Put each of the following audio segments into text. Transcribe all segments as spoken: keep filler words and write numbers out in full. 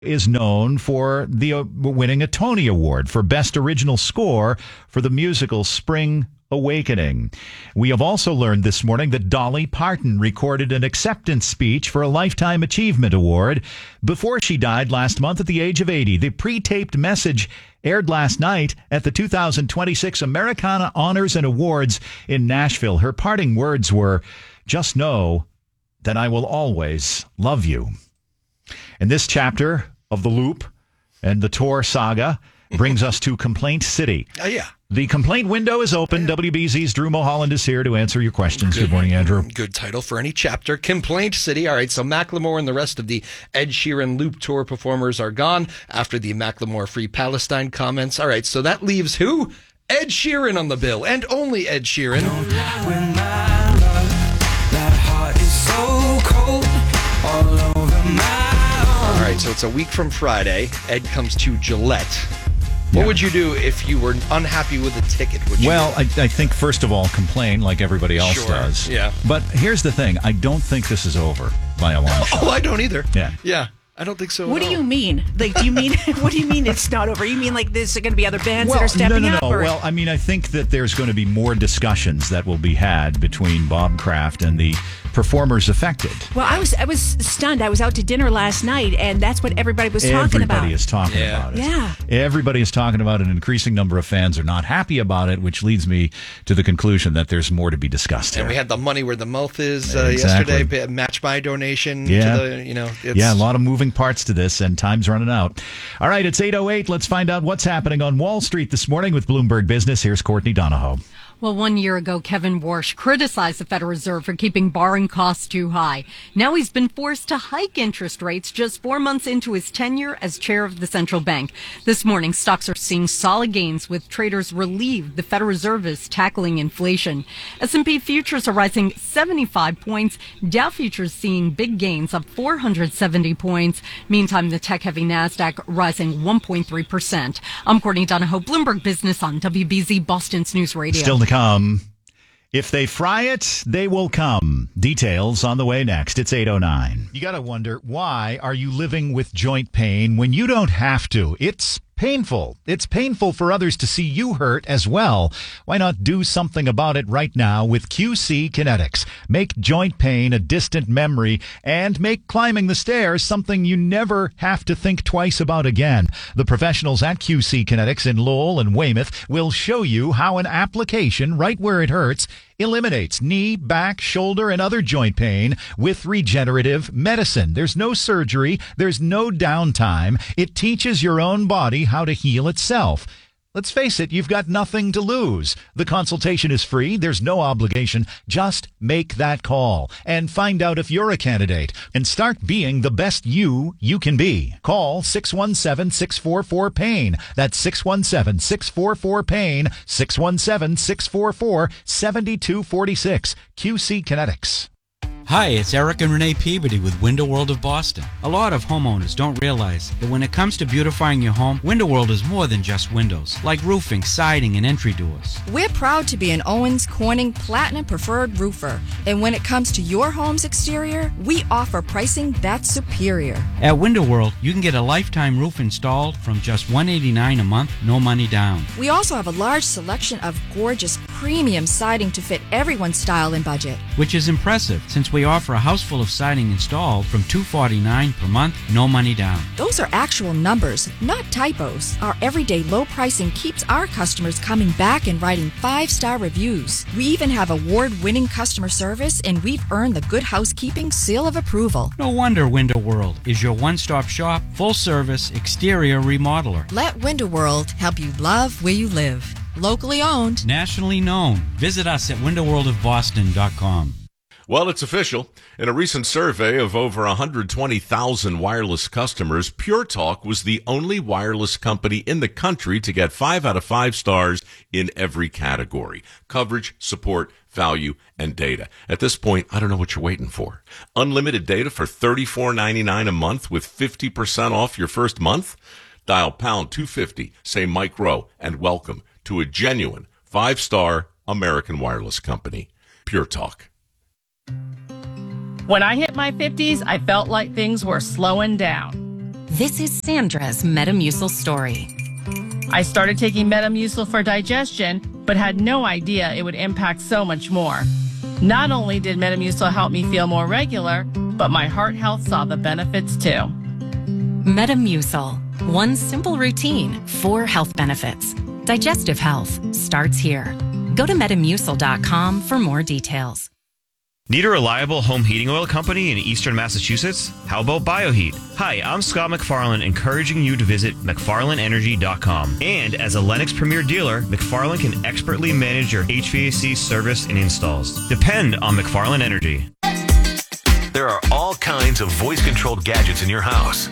is known for the uh, winning a Tony Award for Best Original Score for the musical Spring Awakening. We have also learned this morning that Dolly Parton recorded an acceptance speech for a Lifetime Achievement Award before she died last month at the age of eighty. The pre-taped message aired last night at the two thousand twenty-six Americana Honors and Awards in Nashville. Her parting words were, "Just know that I will always love you." And this chapter of The Loop and the Tor saga brings us to Complaint City. Oh, yeah. The complaint window is open. W B Z's Drew Mulholland is here to answer your questions. Good, Good morning, Andrew. Good title for any chapter. Complaint City. All right, so Macklemore and the rest of the Ed Sheeran Loop Tour performers are gone after the Macklemore Free Palestine comments. All right, so that leaves who? Ed Sheeran on the bill, and only Ed Sheeran. Don't lie when my love, that heart is so cold, all over my arm. All right, so it's a week from Friday. Ed comes to Gillette. What Yeah. would you do if you were unhappy with a ticket? Would you Well, I, I think, first of all, complain like everybody else Sure, does. yeah. But here's the thing. I don't think this is over by a long shot. Oh, I don't either. Yeah. Yeah, I don't think so What at do you all. mean? Like, do you mean, what do you mean it's not over? You mean like there's going to be other bands Well, that are stepping no, no, up? no. Or? Well, I mean, I think that there's going to be more discussions that will be had between Bob Kraft and the performers affected. Well, I was I was stunned. I was out to dinner last night, and that's what everybody was talking about. Everybody is talking Yeah. about it. Yeah. Everybody is talking about it. An increasing number of fans are not happy about it, which leads me to the conclusion that there's more to be discussed here. And we had the money where the mouth is uh, Exactly. yesterday. Match my donation. Yeah. To the, you know, it's, Yeah, a lot of moving parts to this, and time's running out. All right, it's eight oh eight. Let's find out what's happening on Wall Street this morning with Bloomberg Business. Here's Courtney Donahoe. Well, one year ago, Kevin Warsh criticized the Federal Reserve for keeping borrowing costs too high. Now he's been forced to hike interest rates just four months into his tenure as chair of the central bank. This morning, stocks are seeing solid gains, with traders relieved the Federal Reserve is tackling inflation. S and P futures are rising seventy-five points. Dow futures seeing big gains of four hundred seventy points. Meantime, the tech-heavy NASDAQ rising one point three percent. I'm Courtney Donahoe, Bloomberg Business on W B Z Boston's News Radio. Still to come. If they fry it, they will come. Details on the way next. It's eight oh nine. You got to wonder, why are you living with joint pain when you don't have to? It's painful. It's painful for others to see you hurt as well. Why not do something about it right now with Q C Kinetics? Make joint pain a distant memory and make climbing the stairs something you never have to think twice about again. The professionals at Q C Kinetics in Lowell and Weymouth will show you how an application right where it hurts eliminates knee, back, shoulder, and other joint pain with regenerative medicine. There's no surgery. There's no downtime. It teaches your own body how to heal itself. Let's face it, you've got nothing to lose. The consultation is free. There's no obligation. Just make that call and find out if you're a candidate and start being the best you you can be. Call six one seven, six four four, PAIN. That's six one seven, six four four, PAIN, six one seven, six four four, seven two four six. Q C Kinetics. Hi, it's Eric and Renee Peabody with Window World of Boston. A lot of homeowners don't realize that when it comes to beautifying your home, Window World is more than just windows, like roofing, siding, and entry doors. We're proud to be an Owens Corning Platinum Preferred Roofer. And when it comes to your home's exterior, we offer pricing that's superior. At Window World, you can get a lifetime roof installed from just one hundred eighty-nine dollars a month, no money down. We also have a large selection of gorgeous premium siding to fit everyone's style and budget. Which is impressive, since we offer a house full of siding installed from two hundred forty-nine dollars per month, no money down. Those are actual numbers, not typos. Our everyday low pricing keeps our customers coming back and writing five-star reviews. We even have award-winning customer service, and we've earned the Good Housekeeping seal of approval. No wonder Window World is your one-stop shop, full-service exterior remodeler. Let Window World help you love where you live. Locally owned. Nationally known. Visit us at window world of boston dot com. Well, it's official. In a recent survey of over one hundred twenty thousand wireless customers, Pure Talk was the only wireless company in the country to get five out of five stars in every category: coverage, support, value, and data. At this point, I don't know what you're waiting for. Unlimited data for thirty-four ninety-nine a month with fifty percent off your first month? Dial pound two fifty, say Mike Rowe, and welcome to a genuine five-star American wireless company. Pure Talk. When I hit my fifties, I felt like things were slowing down. This is Sandra's Metamucil story. I started taking Metamucil for digestion, but had no idea it would impact so much more. Not only did Metamucil help me feel more regular, but my heart health saw the benefits too. Metamucil. One simple routine, four health benefits. Digestive health starts here. Go to metamucil dot com for more details. Need a reliable home heating oil company in eastern Massachusetts? How about BioHeat? Hi, I'm Scott McFarlane, encouraging you to visit mcfarlane energy dot com. And as a Lennox Premier dealer, McFarlane can expertly manage your H V A C service and installs. Depend on McFarlane Energy. There are all kinds of voice-controlled gadgets in your house.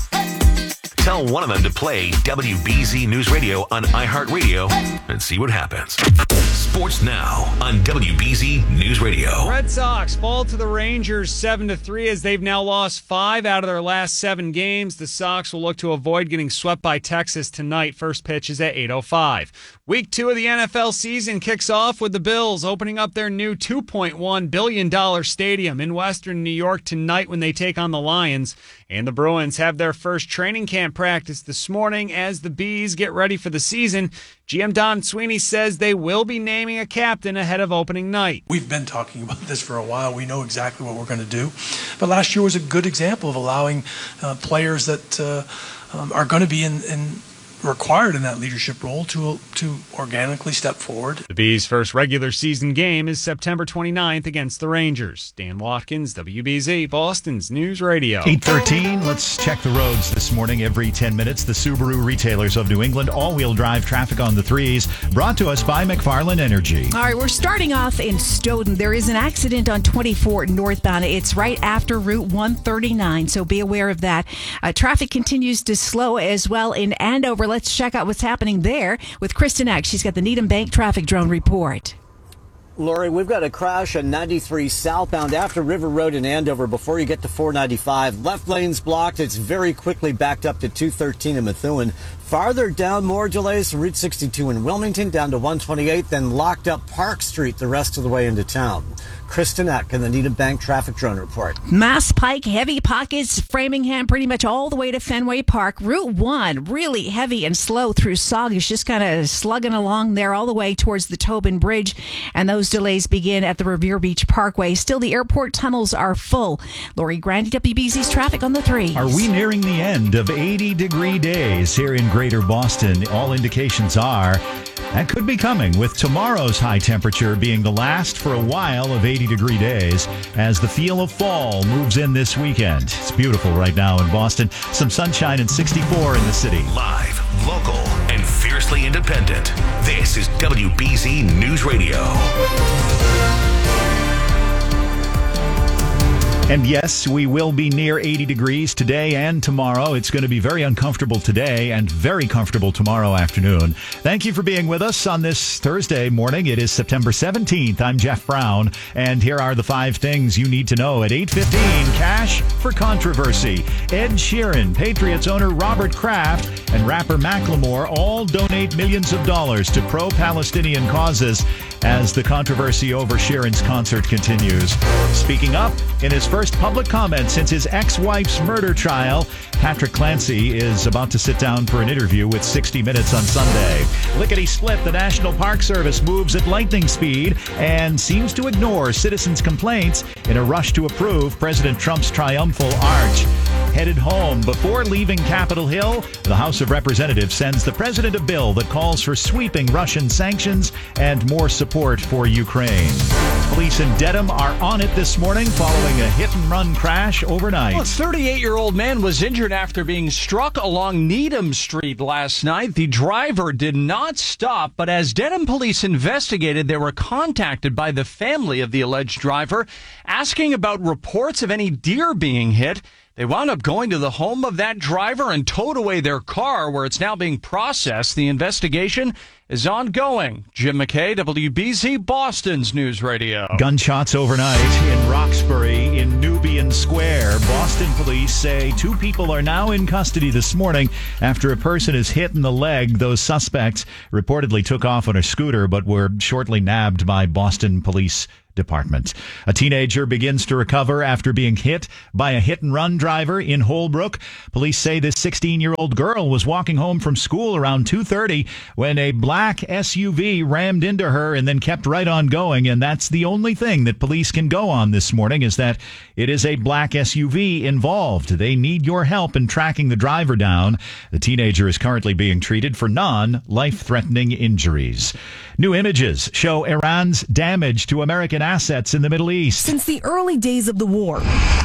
Tell one of them to play W B Z News Radio on iHeartRadio and see what happens. Sports now on W B Z News Radio. Red Sox fall to the Rangers seven to three as they've now lost five out of their last seven games. The Sox will look to avoid getting swept by Texas tonight. First pitch is at eight oh five. Week two of the N F L season kicks off with the Bills opening up their new two point one billion dollars stadium in Western New York tonight when they take on the Lions. And the Bruins have their first training camp practice this morning as the Bees get ready for the season. G M Don Sweeney says they will be naming a captain ahead of opening night. We've been talking about this for a while. We know exactly what we're going to do. But last year was a good example of allowing uh, players that uh, um, are going to be in, in required in that leadership role to to organically step forward. The Bees' first regular season game is September twenty-ninth against the Rangers. Dan Watkins, W B Z, Boston's News Radio. eight thirteen, let's check the roads this morning every ten minutes. The Subaru retailers of New England, all-wheel drive traffic on the threes, brought to us by McFarlane Energy. All right, we're starting off in Stoughton. There is an accident on twenty-four northbound. It's right after Route one thirty-nine, so be aware of that. Uh, traffic continues to slow as well in Andover. Let's check out what's happening there with Kristen Eck. She's got the Needham Bank traffic drone report. Lori, we've got a crash on ninety-three southbound after River Road in Andover before you get to four ninety-five. Left lane's blocked. It's very quickly backed up to two thirteen in Methuen. Farther down, more delays from Route sixty-two in Wilmington down to one twenty-eight, then locked up Park Street the rest of the way into town. Kristen Eck in the Needham Bank traffic drone report. Mass Pike, heavy pockets, Framingham, pretty much all the way to Fenway Park. Route one, really heavy and slow through Saugus, just kind of slugging along there all the way towards the Tobin Bridge. And those delays begin at the Revere Beach Parkway. Still, the airport tunnels are full. Lori Grandi, W B Z's traffic on the three. Are we nearing the end of eighty-degree days here in Greater Boston? All indications are that could be coming, with tomorrow's high temperature being the last for a while of eighty-degree days as the feel of fall moves in this weekend. It's beautiful right now in Boston. Some sunshine and sixty-four in the city. Live, local, and fiercely independent. This is W B Z News Radio. And yes, we will be near eighty degrees today and tomorrow. It's going to be very uncomfortable today and very comfortable tomorrow afternoon. Thank you for being with us on this Thursday morning. It is September seventeenth. I'm Jeff Brown, and here are the five things you need to know at eight fifteen. Cash for controversy. Ed Sheeran, Patriots owner Robert Kraft, and rapper Macklemore all donate millions of dollars to pro-Palestinian causes as the controversy over Sheeran's concert continues. Speaking up in his first public comment since his ex-wife's murder trial, Patrick Clancy is about to sit down for an interview with sixty minutes on Sunday. Lickety-split, the National Park Service moves at lightning speed and seems to ignore citizens' complaints in a rush to approve President Trump's triumphal arch. Headed home before leaving Capitol Hill, the House of Representatives sends the president a bill that calls for sweeping Russian sanctions and more support for Ukraine. Police in Dedham are on it this morning following a hit-and-run crash overnight. Well, a thirty-eight-year-old man was injured after being struck along Needham Street last night. The driver did not stop, but as Dedham police investigated, they were contacted by the family of the alleged driver, asking about reports of any deer being hit. They wound up going to the home of that driver and towed away their car, where it's now being processed. The investigation is ongoing. Jim McKay, W B Z, Boston's News Radio. Gunshots overnight in Roxbury in Nubian Square. Boston police say two people are now in custody this morning after a person is hit in the leg. Those suspects reportedly took off on a scooter but were shortly nabbed by Boston police Department. A teenager begins to recover after being hit by a hit-and-run driver in Holbrook. Police say this sixteen-year-old girl was walking home from school around two thirty when a black S U V rammed into her and then kept right on going, and that's the only thing that police can go on this morning, is that it is a black S U V involved. They need your help in tracking the driver down. The teenager is currently being treated for non-life-threatening injuries. New images show Iran's damage to American assets in the Middle East. Since the early days of the war,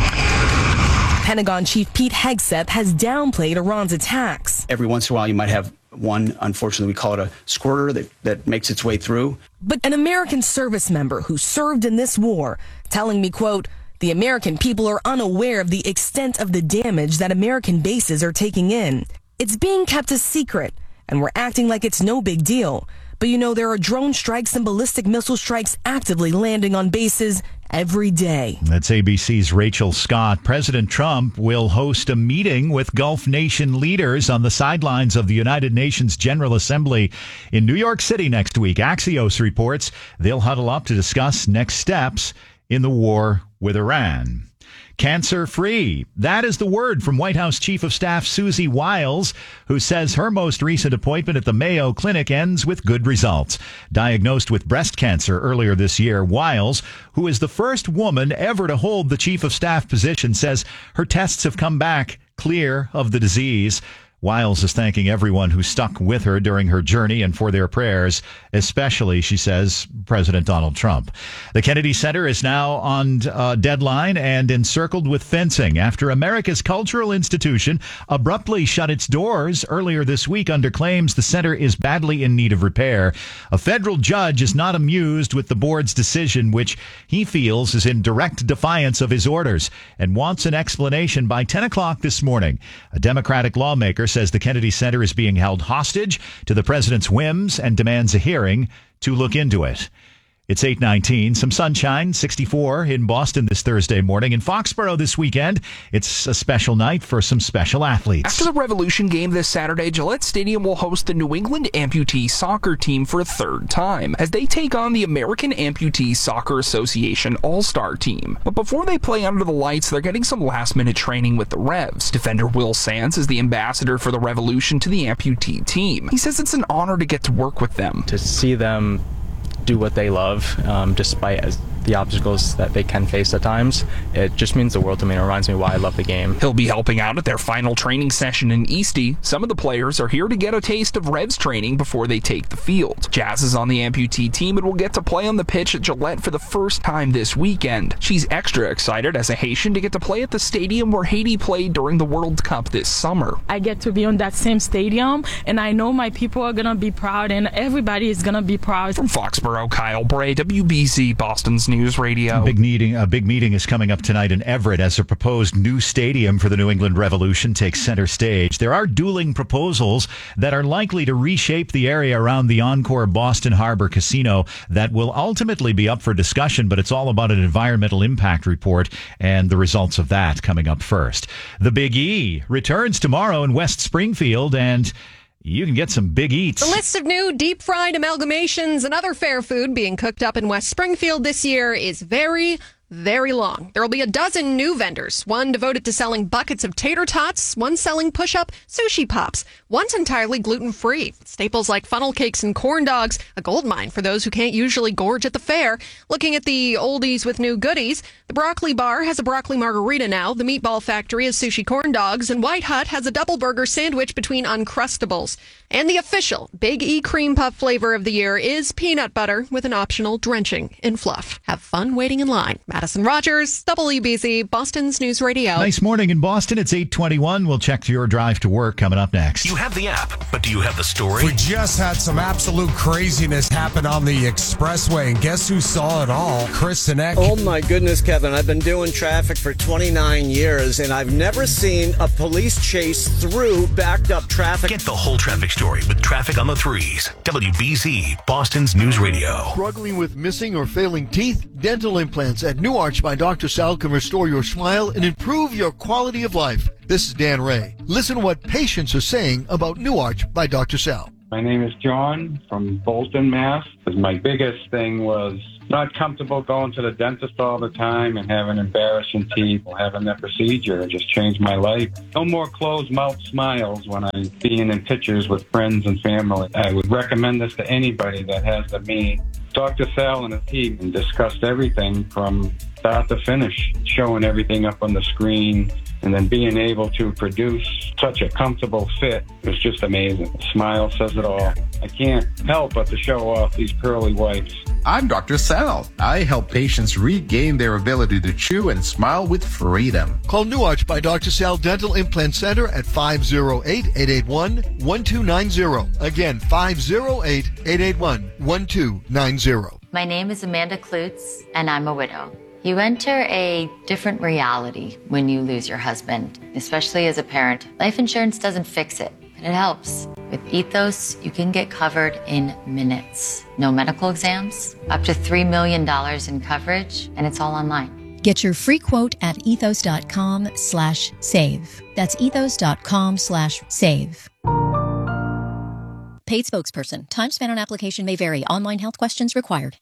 Pentagon Chief Pete Hegseth has downplayed Iran's attacks. Every once in a while you might have one, unfortunately we call it a squirter, that, that makes its way through. But an American service member who served in this war telling me, quote, "The American people are unaware of the extent of the damage that American bases are taking in. It's being kept a secret, and we're acting like it's no big deal. But you know, there are drone strikes and ballistic missile strikes actively landing on bases every day." That's A B C's Rachel Scott. President Trump will host a meeting with Gulf nation leaders on the sidelines of the United Nations General Assembly in New York City next week. Axios reports they'll huddle up to discuss next steps in the war with Iran. Cancer-free. That is the word from White House Chief of Staff Susie Wiles, who says her most recent appointment at the Mayo Clinic ends with good results. Diagnosed with breast cancer earlier this year, Wiles, who is the first woman ever to hold the Chief of Staff position, says her tests have come back clear of the disease. Wiles is thanking everyone who stuck with her during her journey and for their prayers, especially, she says, President Donald Trump. The Kennedy Center is now on uh, deadline and encircled with fencing after America's cultural institution abruptly shut its doors earlier this week under claims the center is badly in need of repair. A federal judge is not amused with the board's decision, which he feels is in direct defiance of his orders, and wants an explanation by ten o'clock this morning. A Democratic lawmaker says the Kennedy Center is being held hostage to the president's whims and demands a hearing to look into it. It's eight nineteen. Some sunshine, sixty-four in Boston this Thursday morning. In Foxborough this weekend, it's a special night for some special athletes. After the Revolution game this Saturday, Gillette Stadium will host the New England Amputee Soccer Team for a third time as they take on the American Amputee Soccer Association All-Star Team. But before they play under the lights, they're getting some last-minute training with the Revs. Defender Will Sands is the ambassador for the Revolution to the amputee team. He says it's an honor to get to work with them. To see them do what they love, um, despite as the obstacles that they can face at times, it just means the world to me. It reminds me why I love the game. He'll be helping out at their final training session in Eastie. Some of the players are here to get a taste of Revs training before they take the field. Jazz is on the amputee team and will get to play on the pitch at Gillette for the first time this weekend. She's extra excited as a Haitian to get to play at the stadium where Haiti played during the World Cup this summer. I get to be on that same stadium, and I know my people are going to be proud, and everybody is going to be proud. From Foxborough, Kyle Bray, W B C, Boston's News Radio. A big meeting, a big meeting is coming up tonight in Everett as a proposed new stadium for the New England Revolution takes center stage. There are dueling proposals that are likely to reshape the area around the Encore Boston Harbor Casino that will ultimately be up for discussion, but it's all about an environmental impact report and the results of that coming up first. The Big E returns tomorrow in West Springfield, and you can get some big eats. The list of new deep-fried amalgamations and other fair food being cooked up in West Springfield this year is very, very long. There will be a dozen new vendors, one devoted to selling buckets of tater tots, one selling push-up sushi pops, one's entirely gluten-free. Staples like funnel cakes and corn dogs, a goldmine for those who can't usually gorge at the fair. Looking at the oldies with new goodies, the Broccoli Bar has a broccoli margarita now, the Meatball Factory has sushi corn dogs, and White Hut has a double burger sandwich between Uncrustables. And the official Big E cream puff flavor of the year is peanut butter with an optional drenching in fluff. Have fun waiting in line. Madison Rogers, W B C, Boston's News Radio. Nice morning in Boston. It's eight twenty-one. We'll check your drive to work coming up next. You have the app, but do you have the story? We just had some absolute craziness happen on the expressway, and guess who saw it all? Chris Sinek. Oh my goodness, Kevin. I've been doing traffic for twenty-nine years, and I've never seen a police chase through backed up traffic. Get the whole traffic story with Traffic on the Threes. W B C, Boston's News Radio. Struggling with missing or failing teeth? Dental implants at New Arch by Doctor Sal can restore your smile and improve your quality of life. This is Dan Ray. Listen to what patients are saying about New Arch by Doctor Sal. My name is John from Bolton, Mass. My biggest thing was not comfortable going to the dentist all the time and having embarrassing teeth or having that procedure. It just changed my life. No more closed mouth smiles when I'm being in pictures with friends and family. I would recommend this to anybody that has the means. Doctor Sal and his team discussed everything from start to finish, showing everything up on the screen, and then being able to produce such a comfortable fit was just amazing. The smile says it all. I can't help but to show off these pearly whites. I'm Doctor Sal. I help patients regain their ability to chew and smile with freedom. Call New Arch by Doctor Sal Dental Implant Center at five oh eight, eight eight one, one two nine zero. Again, five oh eight, eight eight one, one two nine zero. My name is Amanda Klutz, and I'm a widow. You enter a different reality when you lose your husband, especially as a parent. Life insurance doesn't fix it, but it helps. With Ethos, you can get covered in minutes. No medical exams, up to three million dollars in coverage, and it's all online. Get your free quote at ethos.com slash save. That's ethos.com slash save. Paid spokesperson. Time spent on application may vary. Online health questions required.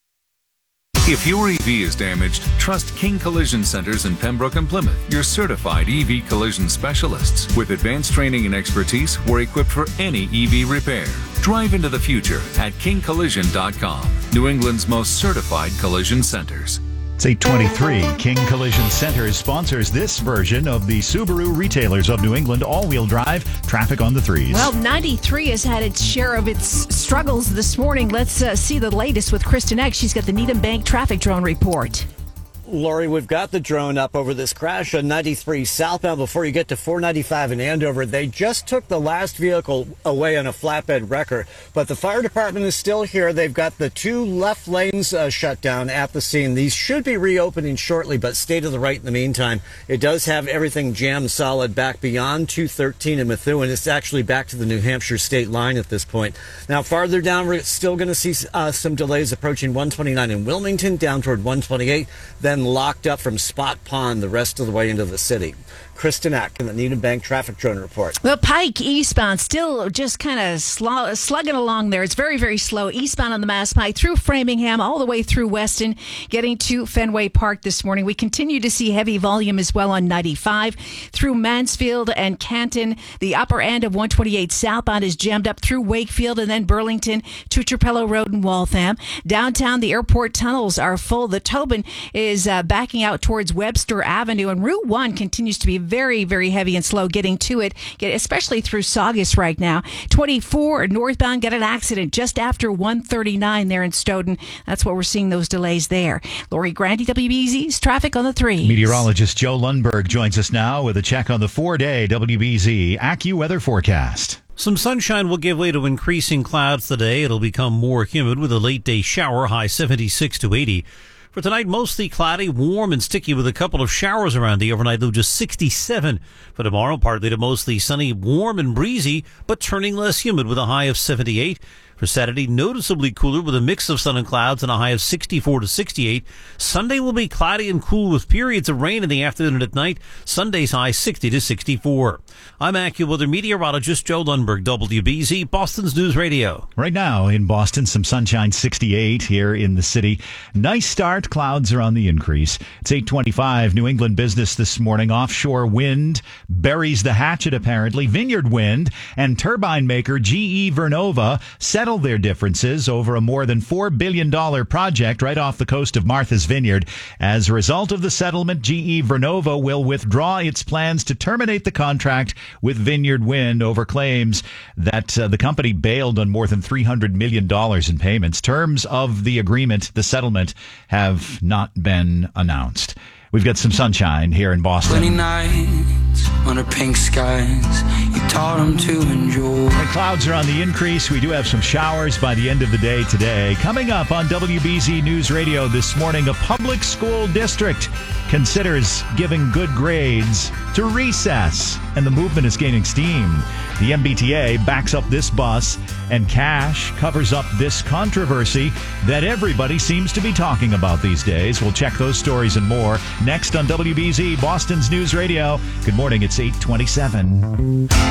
If your E V is damaged, trust King Collision Centers in Pembroke and Plymouth, your certified E V collision specialists. With advanced training and expertise, we're equipped for any E V repair. Drive into the future at king collision dot com, New England's most certified collision centers. It's eight twenty-three. King Collision Centers sponsors this version of the Subaru Retailers of New England all-wheel drive traffic on the threes. Well, ninety-three has had its share of its struggles this morning. Let's uh, see the latest with Kristen Eck. She's got the Needham Bank traffic drone report. Lori, we've got the drone up over this crash on ninety-three southbound before you get to four ninety-five in Andover. They just took the last vehicle away on a flatbed wrecker, but the fire department is still here. They've got the two left lanes uh, shut down at the scene. These should be reopening shortly, but stay to the right in the meantime. It does have everything jammed solid back beyond two thirteen in Methuen. It's actually back to the New Hampshire state line at this point. Now, farther down, we're still going to see uh, some delays approaching one twenty-nine in Wilmington, down toward one twenty-eight, then locked up from Spot Pond the rest of the way into the city. Kristen Eck in the Needham Bank traffic drone report. Well, Pike eastbound still just kind of sl- slugging along there. It's very, very slow eastbound on the Mass Pike through Framingham all the way through Weston, getting to Fenway Park this morning. We continue to see heavy volume as well on ninety-five through Mansfield and Canton. The upper end of one twenty-eight southbound is jammed up through Wakefield and then Burlington to Trapello Road and Waltham. Downtown, the airport tunnels are full. The Tobin is uh, backing out towards Webster Avenue, and Route one continues to be very, very heavy and slow getting to it, get, especially through Saugus right now. twenty-four northbound got an accident just after one thirty-nine there in Stoughton. That's what we're seeing, those delays there. Lori Grandy, W B Z's traffic on the three. Meteorologist Joe Lundberg joins us now with a check on the four-day W B Z AccuWeather forecast. Some sunshine will give way to increasing clouds today. It'll become more humid with a late-day shower, high seventy-six to eighty. For tonight, mostly cloudy, warm and sticky with a couple of showers around the overnight, though just sixty-seven. For tomorrow, partly to mostly sunny, warm and breezy, but turning less humid with a high of seventy-eight. For Saturday, noticeably cooler with a mix of sun and clouds and a high of sixty-four to sixty-eight. Sunday will be cloudy and cool with periods of rain in the afternoon and at night. Sunday's high sixty to sixty-four. I'm AccuWeather meteorologist Joe Lundberg, W B Z, Boston's News Radio. Right now in Boston, some sunshine, sixty-eight here in the city. Nice start. Clouds are on the increase. It's eight twenty-five. New England business this morning. Offshore wind buries the hatchet, apparently. Vineyard Wind and turbine maker G E Vernova settled their differences over a more than four billion dollars project right off the coast of Martha's Vineyard. As a result of the settlement, G E Vernova will withdraw its plans to terminate the contract with Vineyard Wind over claims that uh, the company bailed on more than three hundred million dollars in payments. Terms of the agreement, the settlement, have not been announced. We've got some sunshine here in Boston. twenty nights under pink skies, you taught them to enjoy. The clouds are on the increase. We do have some showers by the end of the day today. Coming up on W B Z News Radio this morning, a public school district considers giving good grades to recess, and the movement is gaining steam. The M B T A backs up this bus, and Cash covers up this controversy that everybody seems to be talking about these days. We'll check those stories and more next on W B Z, Boston's News Radio. Good morning, it's eight twenty-seven.